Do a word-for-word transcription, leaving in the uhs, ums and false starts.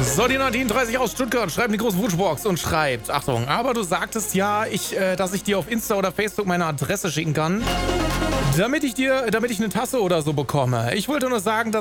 So, die Nadine dreißig aus Stuttgart schreibt in die große Wunschbox und schreibt, Achtung, aber du sagtest ja, ich, äh, dass ich dir auf Insta oder Facebook meine Adresse schicken kann, damit ich dir, damit ich eine Tasse oder so bekomme. Ich wollte nur sagen, dass